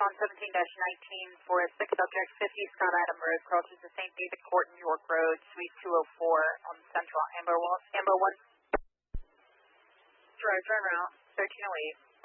on 17-19 for a 6 subject, 50 Scott Adam Road, crosses the St. David Court in York Road, Suite 204 on Central. Amber 1. Drive, turn around, 1308.